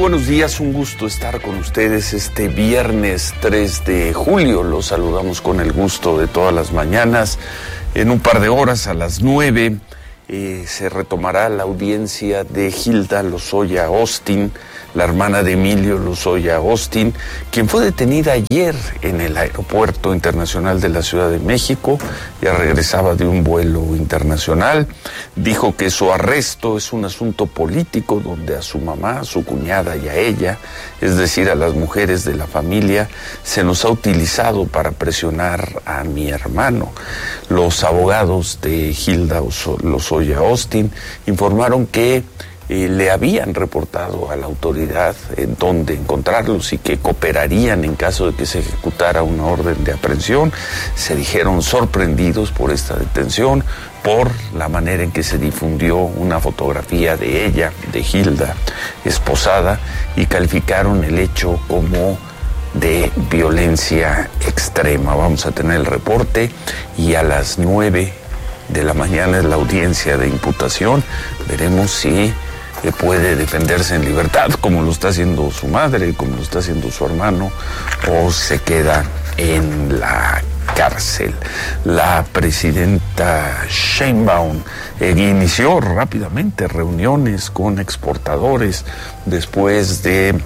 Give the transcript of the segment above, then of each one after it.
buenos días, un gusto estar con ustedes este viernes 3 de julio. Los saludamos con el gusto de todas las mañanas. En un par de horas, a las 9, se retomará la audiencia de Hilda Lozoya Austin, la hermana de Emilio Lozoya Austin, quien fue detenida ayer en el Aeropuerto Internacional de la Ciudad de México. Ya regresaba de un vuelo internacional. Dijo que su arresto es un asunto político donde a su mamá, a su cuñada y a ella, es decir, a las mujeres de la familia, se nos ha utilizado para presionar a mi hermano. Los abogados de Hilda Lozoya Austin informaron que le habían reportado a la autoridad en dónde encontrarlos y que cooperarían en caso de que se ejecutara una orden de aprehensión. Se dijeron sorprendidos por esta detención, por la manera en que se difundió una fotografía de ella, de Hilda, esposada, y calificaron el hecho como de violencia extrema. Vamos a tener el reporte y a las 9 de la mañana es la audiencia de imputación. Veremos si puede defenderse en libertad, como lo está haciendo su madre, como lo está haciendo su hermano, o se queda en la cárcel. La presidenta Sheinbaum inició rápidamente reuniones con exportadores después de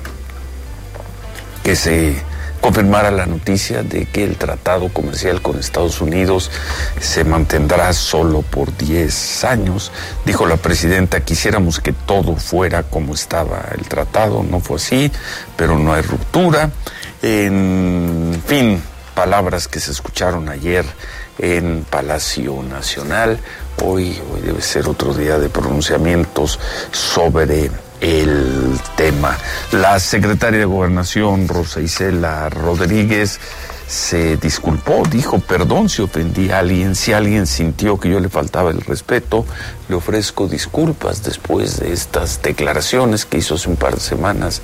que se confirmara la noticia de que el tratado comercial con Estados Unidos se mantendrá solo por 10 años. Dijo la presidenta: quisiéramos que todo fuera como estaba el tratado. No fue así, pero no hay ruptura. En fin, palabras que se escucharon ayer en Palacio Nacional. Hoy debe ser otro día de pronunciamientos sobre el tema. La secretaria de Gobernación, Rosa Isela Rodríguez, se disculpó, dijo: perdón si ofendí a alguien, si alguien sintió que yo le faltaba el respeto, le ofrezco disculpas después de estas declaraciones que hizo hace un par de semanas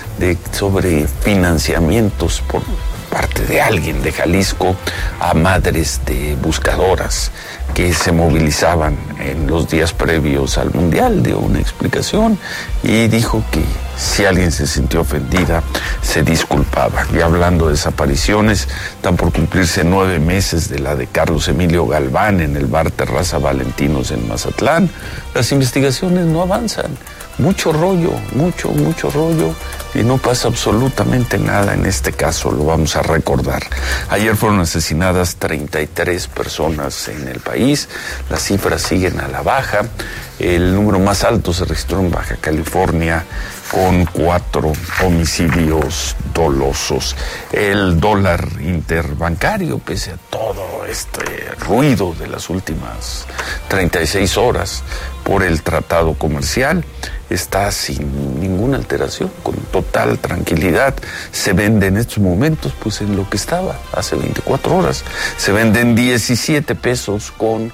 sobre financiamientos por parte de alguien de Jalisco a madres de buscadoras que se movilizaban en los días previos al Mundial. Dio una explicación y dijo que si alguien se sintió ofendida, se disculpaba. Y hablando de desapariciones, están por cumplirse 9 meses de la de Carlos Emilio Galván en el bar Terraza Valentinos en Mazatlán. Las investigaciones no avanzan. Mucho rollo, mucho rollo, y no pasa absolutamente nada en este caso, lo vamos a recordar. Ayer fueron asesinadas 33 personas en el país, las cifras siguen a la baja. El número más alto se registró en Baja California, con 4 homicidios dolosos. El dólar interbancario, pese a todo este ruido de las últimas 36 horas por el tratado comercial, está sin ninguna alteración, con total tranquilidad. Se vende en estos momentos pues en lo que estaba hace 24 horas. Se venden 17 pesos con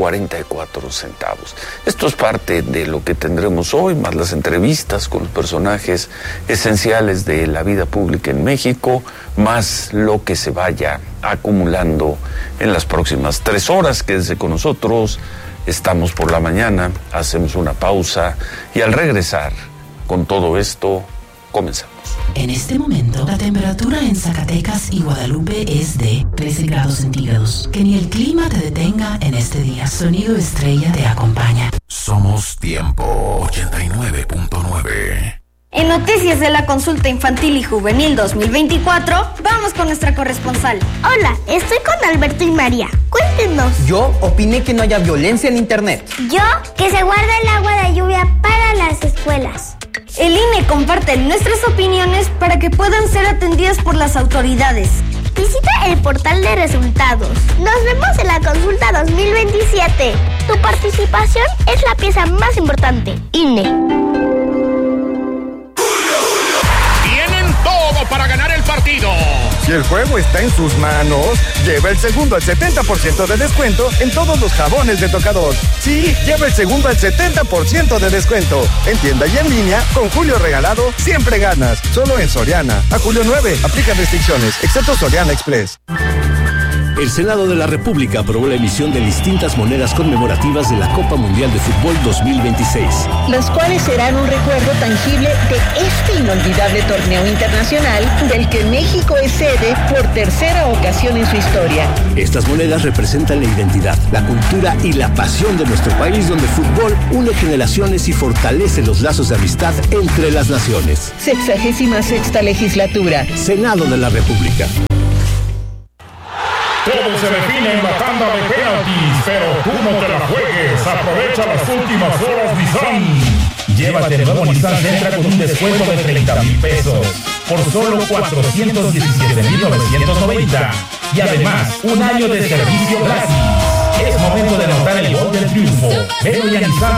44 centavos. Esto es parte de lo que tendremos hoy, más las entrevistas con los personajes esenciales de la vida pública en México, más lo que se vaya acumulando en las próximas 3 horas. Quédense con nosotros. Estamos por la mañana, hacemos una pausa y al regresar con todo esto, comenzamos. En este momento, la temperatura en Zacatecas y Guadalupe es de 13 grados centígrados. Que ni el clima te detenga en este día. Sonido Estrella te acompaña. Somos Tiempo 89.9. En noticias de la consulta infantil y juvenil 2024, vamos con nuestra corresponsal. Hola, estoy con Alberto y María. Cuéntenos. Yo opiné que no haya violencia en internet. Yo, que se guarde el agua de lluvia para las escuelas. El INE comparte nuestras opiniones para que puedan ser atendidas por las autoridades. Visita el portal de resultados. Nos vemos en la consulta 2027. Tu participación es la pieza más importante. INE. Para ganar el partido. Si el juego está en sus manos, lleva el segundo al 70% de descuento en todos los jabones de tocador. Sí, lleva el segundo al 70% de descuento. En tienda y en línea, con Julio Regalado, siempre ganas. Solo en Soriana. A julio 9, aplica restricciones, excepto Soriana Express. El Senado de la República aprobó la emisión de distintas monedas conmemorativas de la Copa Mundial de Fútbol 2026. Las cuales serán un recuerdo tangible de este inolvidable torneo internacional del que México es sede por tercera ocasión en su historia. Estas monedas representan la identidad, la cultura y la pasión de nuestro país, donde el fútbol une generaciones y fortalece los lazos de amistad entre las naciones. 66ª legislatura. Senado de la República. Todo se define en la tanda de penaltis, pero tú no te la juegues. Aprovecha las últimas horas Nissan. Llévate el nuevo Nissan Sentra con un descuento de 30,000 pesos por solo 417,990 y además un año de servicio gratis. Es momento de anotar el gol del triunfo. Ven hoy a Nissan